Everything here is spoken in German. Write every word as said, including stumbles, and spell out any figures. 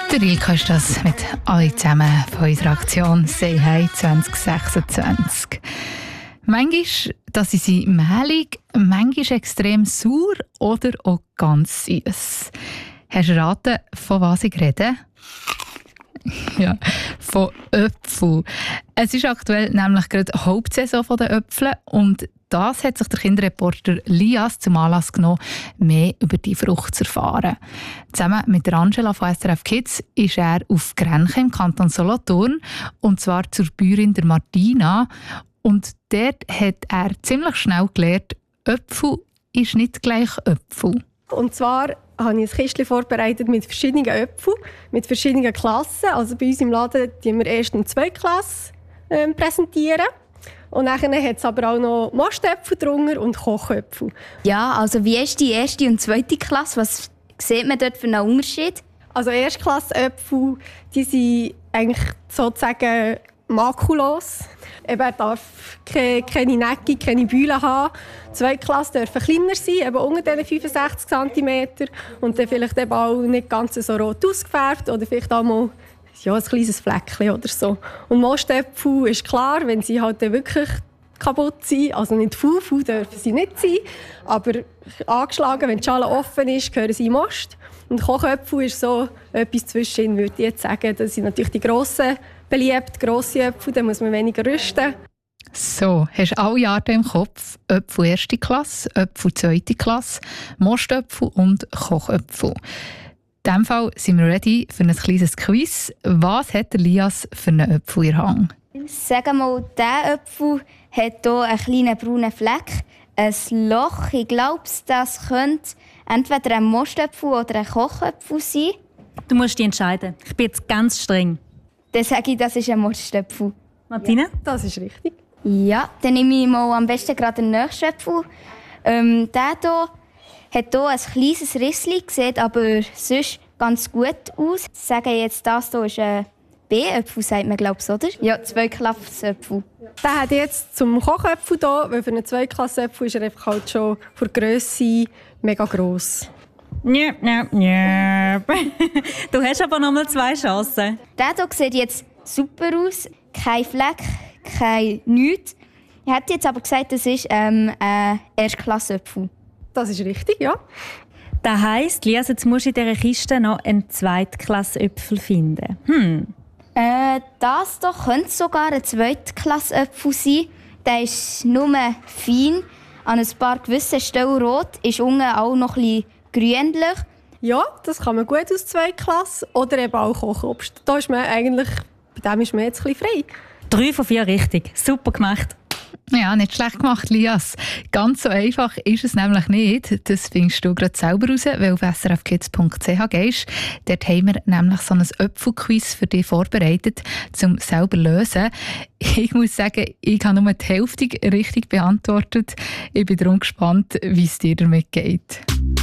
Der Rilke ist das mit alle zusammen von unserer Aktion «Say Hi zwanzig sechsundzwanzig». Manchmal das sind sie mehlig, manchmal extrem sauer oder auch ganz süß. Hast du erraten, von was ich rede? Ja, von Äpfeln. Es ist aktuell nämlich gerade die Hauptsaison der Äpfel und das hat sich der Kinderreporter Lias zum Anlass genommen, mehr über die Frucht zu erfahren. Zusammen mit der Angela von S R F Kids ist er auf Grenchen im Kanton Solothurn und zwar zur Bäuerin der Martina. Und dort hat er ziemlich schnell gelernt, Äpfel ist nicht gleich Äpfel. Und zwar habe ich ein Kistchen vorbereitet mit verschiedenen Äpfeln, mit verschiedenen Klassen. Also bei uns im Laden präsentieren wir erst und zweite Klasse ähm, präsentieren. Und dann hat es aber auch noch Mastöpfel drunter und Kochäpfel. Ja, also wie ist die erste und zweite Klasse? Was sieht man dort für einen Unterschied? Also Erstklasse-Äpfel, die sind eigentlich sozusagen makellos. Eben, er darf keine, keine Necke, keine Beule haben. Zweite Klasse dürfen kleiner sein, eben unter den fünfundsechzig Zentimeter. Und dann vielleicht eben auch nicht ganz so rot ausgefärbt oder vielleicht auch mal ja, ein kleines Fleckchen oder so. Und Mastöpfel ist klar, wenn sie halt wirklich kaputt sind, also nicht faul, faul dürfen sie nicht sein, aber angeschlagen, wenn die Schale offen ist, gehören sie in Most. Und Kochäpfel ist so etwas zwischen, würde ich jetzt sagen. Das sind natürlich die grossen beliebt, grosse Äpfel, dann muss man weniger rüsten. So, hast du alle Arten im Kopf? Äpfel erste Klasse, Äpfel zweite Klasse, Mastöpfel und Kochäpfel. In diesem Fall sind wir ready für ein kleines Quiz. Was hat der Lias für einen Äpfel in der Hand? Sag mal, dieser Äpfel hat hier einen kleinen braunen Fleck, ein Loch. Ich glaube, das könnte entweder ein Mastöpfel oder ein Kochäpfel sein. Du musst dich entscheiden. Ich bin jetzt ganz streng. Dann sage ich, das ist ein Mastöpfel. Martina? Ja, das ist richtig. Ja, dann nehme ich mal am besten gerade den nächsten Äpfel. Ähm, der hier hat hier ein kleines Rissli, sieht aber sonst ganz gut aus. Ich sage jetzt, das hier ist ein B-Äpfel, sagt man, glaube ich, oder? Ja, Zweiklassenäpfel. Der hat jetzt zum Kochäpfel hier, weil für einen Zweiklassenäpfel ist er einfach halt schon von der Grösse mega gross. Nöp, nöp, nöp. Du hast aber noch mal zwei Chancen. Der hier sieht jetzt super aus. Kein Fleck, kein nichts. Ich hätte jetzt aber gesagt, das ist ähm, ein Erstklassenäpfel. Das ist richtig, ja. Das heisst, Lias, jetzt musst du in dieser Kiste noch einen Zweitklasse-Äpfel finden. Hm. Äh, das hier könnte sogar ein Zweitklasse-Äpfel sein. Der ist nur fein, an ein paar gewissen Stellen rot, ist unten auch noch ein bisschen grünlich. Ja, das kann man gut aus Zweitklasse oder eben auch Kochobst. Da ist man eigentlich, bei dem ist man jetzt ein bisschen frei. Drei von vier richtig. Super gemacht. Ja, nicht schlecht gemacht, Lias. Ganz so einfach ist es nämlich nicht. Das findest du gerade selber raus, weil du auf s r f kids punkt c h gehst. Dort haben wir nämlich so ein Äpfelquiz für dich vorbereitet, um selber zu lösen. Ich muss sagen, ich habe nur die Hälfte richtig beantwortet. Ich bin darum gespannt, wie es dir damit geht.